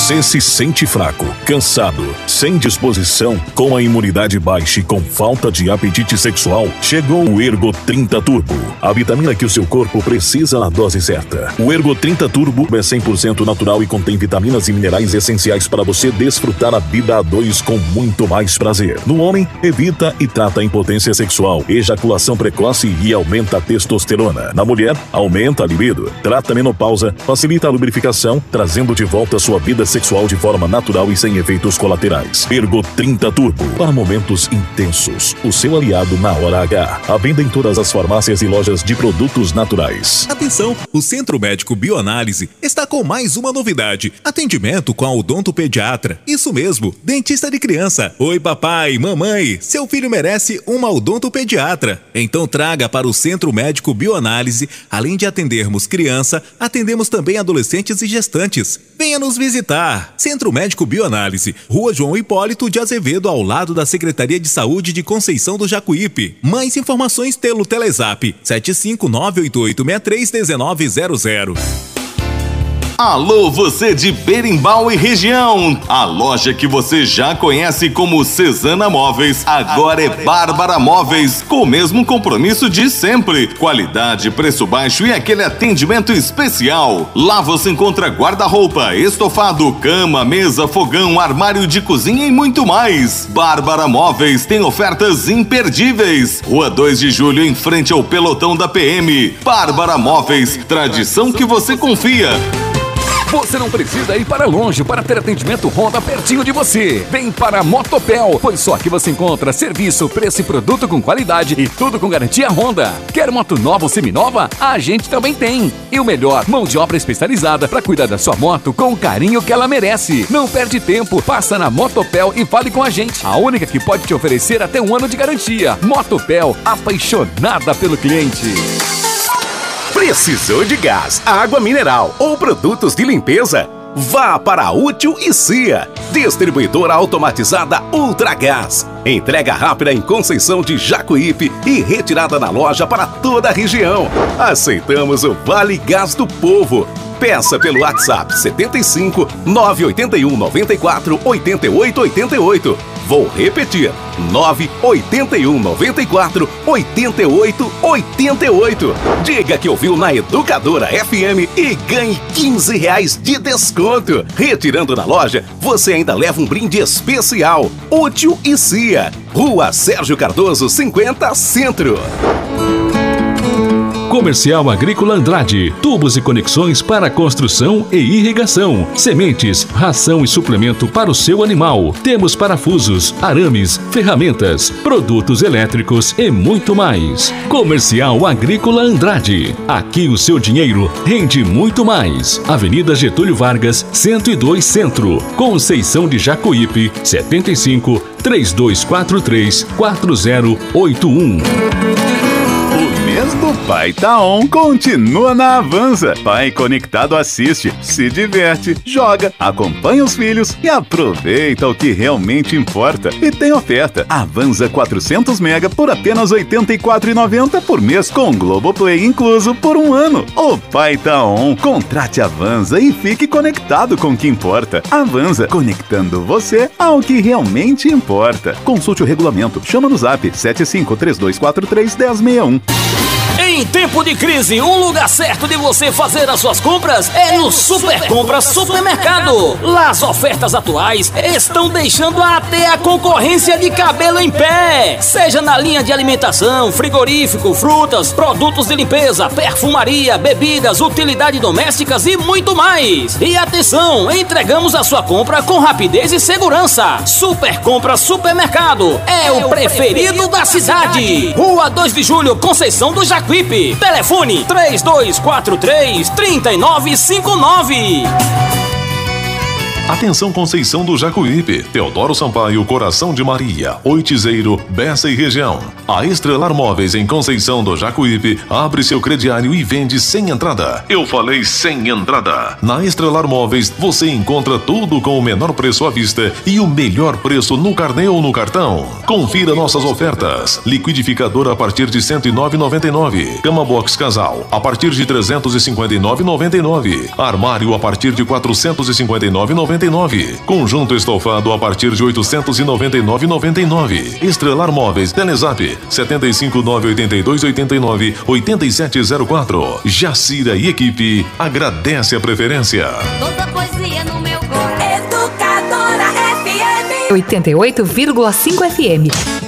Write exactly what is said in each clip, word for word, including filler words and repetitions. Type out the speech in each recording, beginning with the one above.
Você se sente fraco, cansado, sem disposição, com a imunidade baixa e com falta de apetite sexual? Chegou o Ergo trinta Turbo, a vitamina que o seu corpo precisa na dose certa. O Ergo trinta Turbo é cem por cento natural e contém vitaminas e minerais essenciais para você desfrutar a vida a dois com muito mais prazer. No homem, evita e trata a impotência sexual, ejaculação precoce e aumenta a testosterona. Na mulher, aumenta a libido, trata a menopausa, facilita a lubrificação, trazendo de volta a sua vida sexual de forma natural e sem efeitos colaterais. Ergo trinta Turbo, para momentos intensos. O seu aliado na hora H. À venda em todas as farmácias e lojas de produtos naturais. Atenção, o Centro Médico Bioanálise está com mais uma novidade. Atendimento com a odontopediatra. Isso mesmo, dentista de criança. Oi papai, mamãe, seu filho merece uma odontopediatra. Então traga para o Centro Médico Bioanálise. Além de atendermos criança, atendemos também adolescentes e gestantes. Venha nos visitar. Centro Médico Bioanálise, Rua João Hipólito de Azevedo, ao lado da Secretaria de Saúde de Conceição do Jacuípe. Mais informações pelo Telezap sete cinco nove oito oito seis três um nove zero zero. Alô, você de Berimbau e região! A loja que você já conhece como Cesana Móveis, agora é Bárbara Móveis, com o mesmo compromisso de sempre. Qualidade, preço baixo e aquele atendimento especial. Lá você encontra guarda-roupa, estofado, cama, mesa, fogão, armário de cozinha e muito mais. Bárbara Móveis tem ofertas imperdíveis. Rua dois de Julho, em frente ao pelotão da P M. Bárbara Móveis, tradição que você confia. Você não precisa ir para longe para ter atendimento Honda pertinho de você. Vem para a Motopel, pois só aqui você encontra serviço, preço e produto com qualidade e tudo com garantia Honda. Quer moto nova ou seminova? A gente também tem. E o melhor, mão de obra especializada para cuidar da sua moto com o carinho que ela merece. Não perde tempo, passa na Motopel e fale com a gente. A única que pode te oferecer até um ano de garantia. Motopel, apaixonada pelo cliente. Precisou de gás, água mineral ou produtos de limpeza? Vá para a Útil e Cia, distribuidora automatizada Ultragás. Entrega rápida em Conceição de Jacuípe e retirada na loja para toda a região. Aceitamos o Vale Gás do Povo. Peça pelo WhatsApp setenta e cinco, nove oito um, nove quatro, oito oito oito oito. Vou repetir, nove oito um, nove quatro, oito oito oito oito. Diga que ouviu na Educadora F M e ganhe quinze reais de desconto. Retirando na loja, você ainda leva um brinde especial. Útil e Cia, Rua Sérgio Cardoso, cinquenta, Centro. Comercial Agrícola Andrade, tubos e conexões para construção e irrigação, sementes, ração e suplemento para o seu animal. Temos parafusos, arames, ferramentas, produtos elétricos e muito mais. Comercial Agrícola Andrade, aqui o seu dinheiro rende muito mais. Avenida Getúlio Vargas, cento e dois Centro, Conceição de Jacuípe, setenta e cinco, três dois quatro três, quatro zero oito um. O mês do Pai tá on, continua na Avanza. Pai conectado assiste, se diverte, joga, acompanha os filhos e aproveita o que realmente importa. E tem oferta. Avanza quatrocentos mega por apenas oitenta e quatro reais e noventa centavos por mês com Globoplay incluso por um ano. O Pai tá on. Contrate a Avanza e fique conectado com o que importa. Avanza, conectando você ao que realmente importa. Consulte o regulamento. Chama no zap sete cinco três dois quatro três, um zero seis um. Em tempo de crise, um lugar certo de você fazer as suas compras é no Super Compras Supermercado. Lá as ofertas atuais estão deixando até a concorrência de cabelo em pé. Seja na linha de alimentação, frigorífico, frutas, produtos de limpeza, perfumaria, bebidas, utilidades domésticas e muito mais. E atenção, entregamos a sua compra com rapidez e segurança. Super Compras Supermercado é o preferido da cidade. Rua dois de Julho, Conceição do Jacuípe. Telefone três dois quatro três, três nove cinco nove. Atenção Conceição do Jacuípe, Teodoro Sampaio, Coração de Maria, Oitizeiro, Bessa e região. A Estrelar Móveis em Conceição do Jacuípe abre seu crediário e vende sem entrada. Eu falei sem entrada. Na Estrelar Móveis você encontra tudo com o menor preço à vista e o melhor preço no carnê ou no cartão. Confira nossas ofertas. Liquidificador a partir de cento e nove reais e noventa e nove centavos. Cama Box Casal a partir de trezentos e cinquenta e nove reais e noventa e nove centavos. Armário a partir de quatrocentos e cinquenta e nove reais e noventa e nove centavos. noventa e nove. Conjunto estofado a partir de oitocentos e noventa e nove reais e noventa e nove centavos. Estrelar Móveis, Telezap sete cinco nove oito dois oito nove oito sete zero quatro. Jacira e equipe agradece a preferência. Toda poesia no meu corpo. Educadora F M oitenta e oito vírgula cinco F M.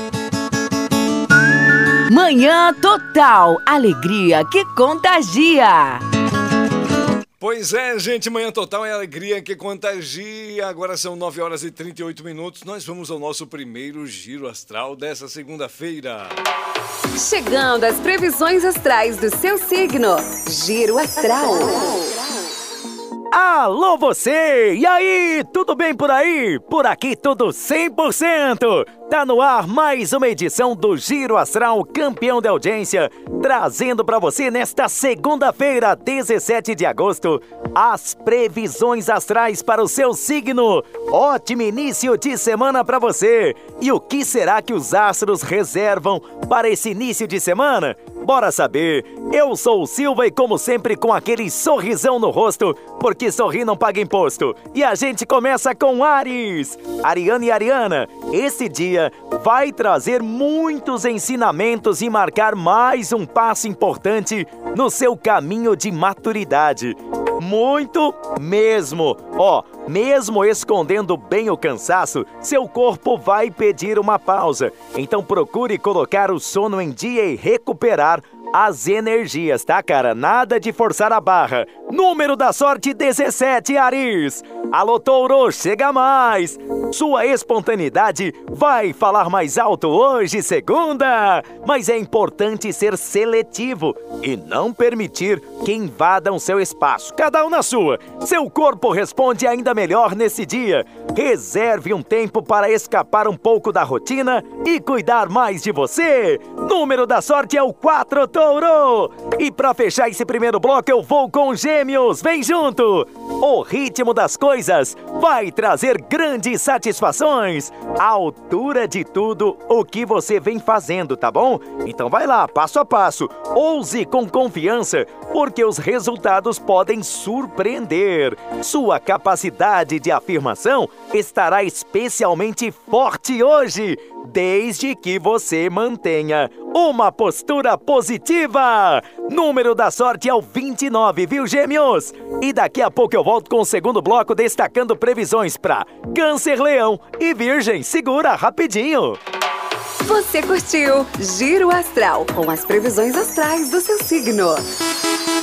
Manhã Total, alegria que contagia. Pois é, gente, Manhã Total é alegria que contagia. Agora são nove horas e trinta e oito minutos. Nós vamos ao nosso primeiro giro astral dessa segunda-feira. Chegando às previsões astrais do seu signo. Giro Astral. Alô você! E aí, tudo bem por aí? Por aqui tudo cem por cento! Tá no ar mais uma edição do Giro Astral, campeão de audiência, trazendo para você nesta segunda-feira, dezessete de agosto, as previsões astrais para o seu signo. Ótimo início de semana para você! E o que será que os astros reservam para esse início de semana? Bora saber! Eu sou o Silva e como sempre com aquele sorrisão no rosto, porque sorrir não paga imposto. E a gente começa com Áries. Ariana e Ariana, esse dia vai trazer muitos ensinamentos e marcar mais um passo importante no seu caminho de maturidade. Muito mesmo! Ó, mesmo escondendo bem o cansaço, seu corpo vai pedir uma pausa. Então procure colocar o sono em dia e recuperar as energias, tá, cara? Nada de forçar a barra. Número da sorte dezessete, Áries. Alô, Touro, chega mais. Sua espontaneidade vai falar mais alto hoje, segunda. Mas é importante ser seletivo e não permitir que invadam seu espaço. Cada um na sua. Seu corpo responde ainda melhor nesse dia. Reserve um tempo para escapar um pouco da rotina e cuidar mais de você. Número da sorte é o quatro, Touro. E para fechar esse primeiro bloco eu vou com Gêmeos. Vem junto. O ritmo das coisas vai trazer grandes satisfações. À altura de tudo o que você vem fazendo, tá bom? Então vai lá, passo a passo. Ouse com confiança, porque os resultados podem surpreender. Sua capacidade de afirmação estará especialmente forte hoje, desde que você mantenha uma postura positiva. Número da sorte é o vinte e nove, viu, Gêmeos? E daqui a pouco eu volto com o segundo bloco destacando previsões para Câncer, Leão e Virgem. Segura rapidinho. Você curtiu Giro Astral com as previsões astrais do seu signo.